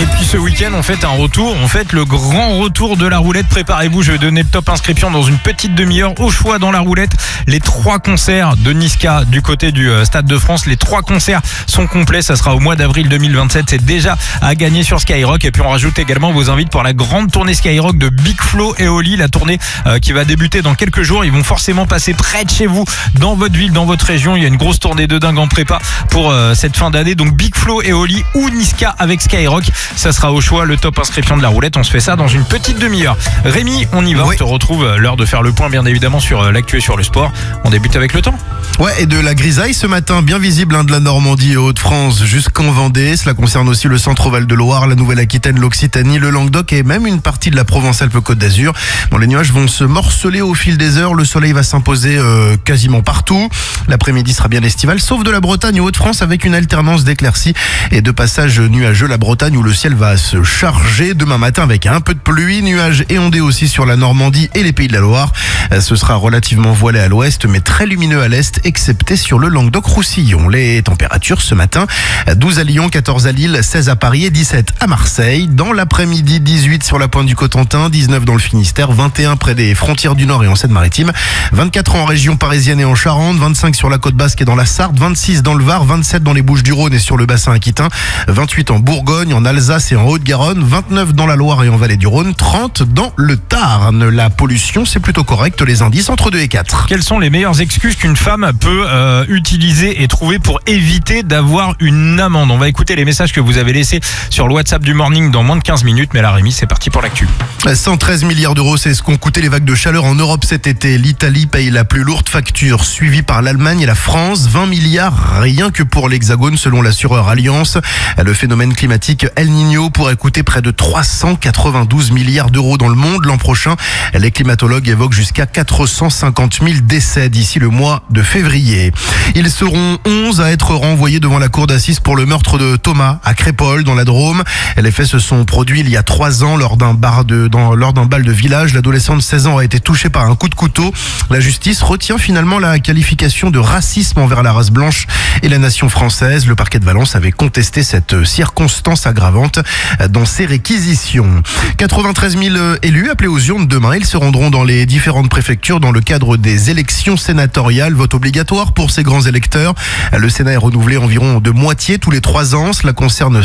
Et puis ce week-end, on fait le grand retour de la roulette. Préparez-vous, je vais donner le top inscription dans une petite demi-heure. Au choix dans la roulette, les 3 concerts de Niska du côté du Stade de France. Les 3 concerts sont complets, ça sera au mois d'avril 2027. C'est déjà à gagner sur Skyrock. Et puis on rajoute également vos invites pour la grande tournée Skyrock de Big Flo et Oli. La tournée qui va débuter dans quelques jours. Ils vont forcément passer près de chez vous, dans votre ville, dans votre région. Il y a une grosse tournée de dingue en prépa pour cette fin d'année. Donc Big Flo et Oli ou Niska avec Skyrock. Ça sera au choix, le top inscription de la roulette. On se fait ça dans une petite demi-heure. Rémi, on y va. Oui. On te retrouve l'heure de faire le point, bien évidemment, sur l'actu et sur le sport. On débute avec le temps. Ouais, et de la grisaille ce matin, bien visible de la Normandie et Hauts-de-France jusqu'en Vendée. Cela concerne aussi le centre-Val de Loire, la Nouvelle-Aquitaine, l'Occitanie, le Languedoc et même une partie de la Provence-Alpes-Côte d'Azur. Bon, les nuages vont se morceler au fil des heures. Le soleil va s'imposer quasiment partout. L'après-midi sera bien estival, sauf de la Bretagne et Hauts-de-France avec une alternance d'éclaircies et de passages nuageux. La Bretagne où le ciel va se charger demain matin avec un peu de pluie, nuages et ondées aussi sur la Normandie et les Pays de la Loire. Ce sera relativement voilé à l'ouest mais très lumineux à l'est, excepté sur le Languedoc-Roussillon. Les températures ce matin, 12 à Lyon, 14 à Lille, 16 à Paris et 17 à Marseille. Dans l'après-midi, 18 sur la pointe du Cotentin, 19 dans le Finistère, 21 près des frontières du Nord et en Seine-Maritime, 24 en région parisienne et en Charente, 25 sur la côte basque et dans la Sarthe, 26 dans le Var, 27 dans les Bouches-du-Rhône et sur le bassin aquitain, 28 en Bourgogne, en Alsace et en Haute-Garonne, 29 dans la Loire et en Vallée du Rhône, 30 dans le Tarn. La pollution, c'est plutôt correct, les indices entre 2 et 4. Quelles sont les meilleures excuses qu'une femme peut utiliser et trouver pour éviter d'avoir une amende? On va écouter les messages que vous avez laissés sur le WhatsApp du Morning dans moins de 15 minutes. Mais là, Rémi, c'est parti pour l'actu. 113 milliards d'euros, c'est ce qu'ont coûté les vagues de chaleur en Europe cet été. L'Italie paye la plus lourde facture, suivie par l'Allemagne et la France. 20 milliards rien que pour l'Hexagone, selon l'assureur Allianz. Le phénomène climatique El Niño pourrait coûter près de 392 milliards d'euros dans le monde l'an prochain. Les climatologues évoquent jusqu'à 450 000 décès d'ici le mois de février. Ils seront 11 à être renvoyés devant la cour d'assises pour le meurtre de Thomas à Crépol, dans la Drôme. Les faits se sont produits il y a 3 ans lors d'un bal de village. L'adolescent de 16 ans a été touché par un coup de couteau. La justice retient finalement la qualification de racisme envers la race blanche et la nation française. Le parquet de Valence avait contesté cette circonstance aggravante dans ses réquisitions. 93 000 élus appelés aux urnes demain. Ils se rendront dans les différentes préfectures dans le cadre des élections sénatoriales. Vote obligatoire pour ces grands électeurs. Le Sénat est renouvelé environ de moitié tous les 3 ans. Cela concerne